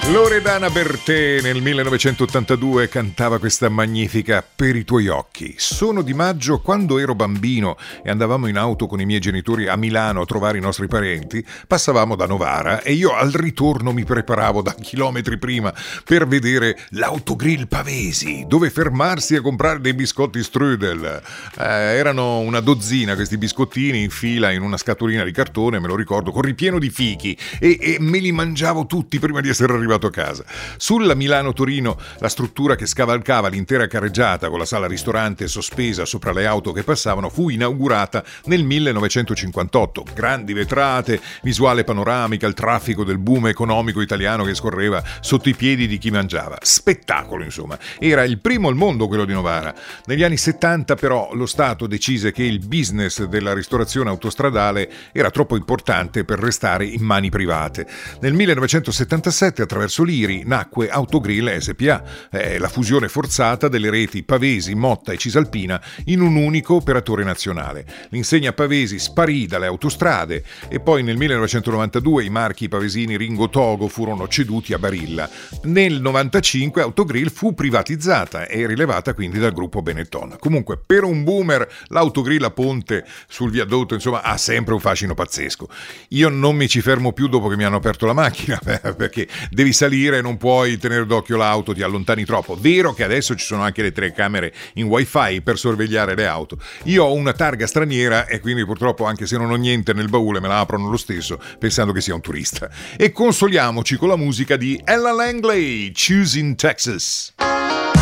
Loredana Bertè nel 1982 cantava questa magnifica Per i tuoi occhi. Sono di maggio, quando ero bambino e andavamo in auto con i miei genitori a Milano a trovare i nostri parenti, passavamo da Novara e io al ritorno mi preparavo da chilometri prima per vedere l'autogrill Pavesi, dove fermarsi a comprare dei biscotti strudel. Erano una dozzina questi biscottini in fila in una scatolina di cartone, me lo ricordo, con ripieno di fichi e me li mangiavo tutti prima di essere arrivato a casa. Sulla Milano-Torino la struttura che scavalcava l'intera carreggiata con la sala ristorante sospesa sopra le auto che passavano fu inaugurata nel 1958. Grandi vetrate, visuale panoramica, il traffico del boom economico italiano che scorreva sotto i piedi di chi mangiava. Spettacolo, insomma. Era il primo al mondo quello di Novara. Negli anni 70 però lo Stato decise che il business della ristorazione autostradale era troppo importante per restare in mani private. Nel 1977 attraverso l'IRI nacque Autogrill SPA, la fusione forzata delle reti Pavesi, Motta e Cisalpina in un unico operatore nazionale. L'insegna Pavesi sparì dalle autostrade e poi nel 1992 i marchi pavesini Ringo Togo furono ceduti a Barilla. Nel 95 Autogrill fu privatizzata e rilevata quindi dal gruppo Benetton. Comunque, per un boomer l'autogrill a Ponte sul viadotto, insomma, ha sempre un fascino pazzesco. Io non mi ci fermo più dopo che mi hanno aperto la macchina perché devi salire e non puoi tenere d'occhio l'auto, ti allontani troppo. Vero che adesso ci sono anche le telecamere in wifi per sorvegliare le auto. Io ho una targa straniera e quindi purtroppo, anche se non ho niente nel baule, me la aprono lo stesso pensando che sia un turista. E consoliamoci con la musica di Ella Langley, Choosing Texas.